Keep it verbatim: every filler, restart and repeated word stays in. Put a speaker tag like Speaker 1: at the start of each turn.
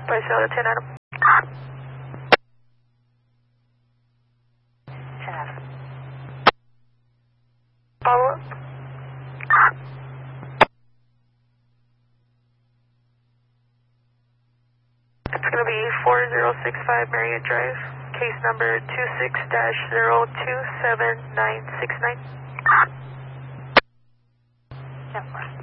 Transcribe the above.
Speaker 1: Place out of ten Adam.
Speaker 2: ten Adam.
Speaker 1: Follow up. It's going to be four zero six five Marriott Drive, case number two six dash zero two seven nine six nine.
Speaker 2: ten four.